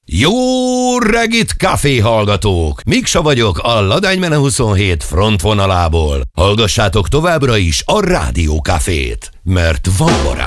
Jó reggit, kávé hallgatók! Miksa vagyok a Ladánymene 27 frontvonalából. Hallgassátok továbbra is a Rádió Cafét, mert van barát.